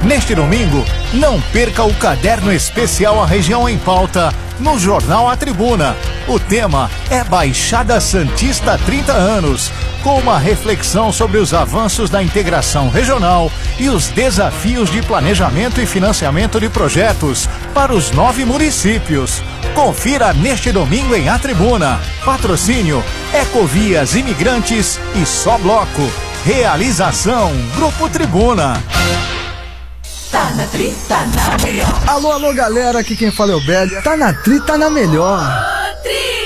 Neste domingo, não perca o caderno especial A Região em Pauta no Jornal A Tribuna. O tema é Baixada Santista 30 anos, com uma reflexão sobre os avanços da integração regional e os desafios de planejamento e financiamento de projetos para os 9 municípios. Confira neste domingo em A Tribuna. Patrocínio Ecovias Imigrantes e Só Bloco. Realização Grupo Tribuna. Tá na Tri, tá na melhor. Alô, galera, aqui quem fala é o Belly. Tá na Tri, tá na melhor.